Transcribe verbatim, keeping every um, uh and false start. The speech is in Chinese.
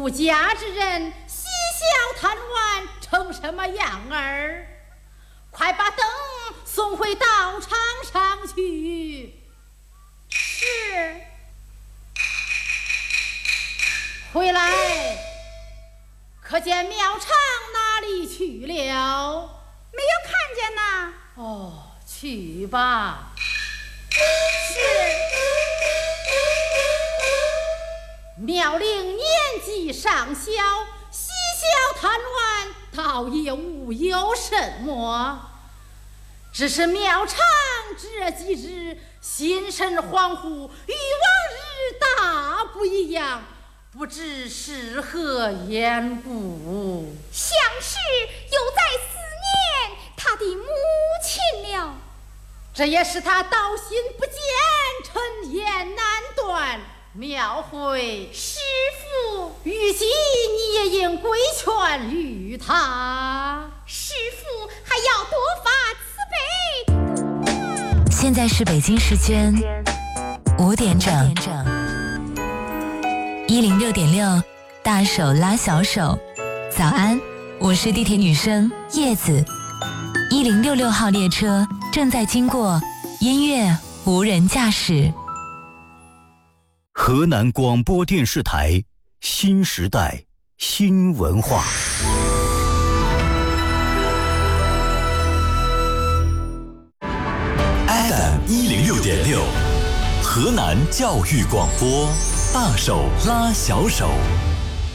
家之人嬉笑贪玩成什么样儿？快把灯送回道场上去。 是。 回来，可见庙场哪里去了？ 没有看见呐。 哦，去吧。 是。 妙龄年纪尚小，嬉笑贪玩，倒也无有什么。只是庙场这几日心神恍惚，与往日大不一样，不知是何缘故。 像是又在思念他的母亲了。 这也是他道心不坚，陈言难断。庙会师父， 虞姬你也应规劝于他。 师父还要多发慈悲。 现在是北京时间五点整，一零六点六，大手拉小手。早安，我是地铁女生叶子。一零六六号列车正在经过，音乐无人驾驶。 河南广播电视台新时代新文化。 F M 一零六点六，河南教育广播，大手拉小手。